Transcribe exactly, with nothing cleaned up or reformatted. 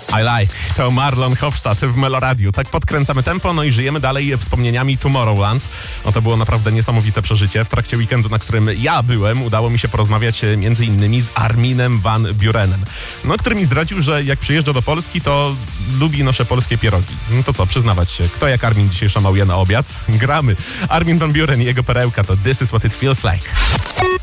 I like. To Marlon Hofstadt w Meloradiu. Tak podkręcamy tempo, no i żyjemy dalej wspomnieniami Tomorrowland. No to było naprawdę niesamowite przeżycie. W trakcie weekendu, na którym ja byłem, udało mi się porozmawiać między innymi z Arminem van Burenem. No, który mi zdradził, że jak przyjeżdża do Polski, to lubi nasze polskie pierogi. No to co, przyznawać się, kto jak Armin dzisiaj szamał je na obiad? Gramy. Armin van Buren i jego perełka to This is what it feels like.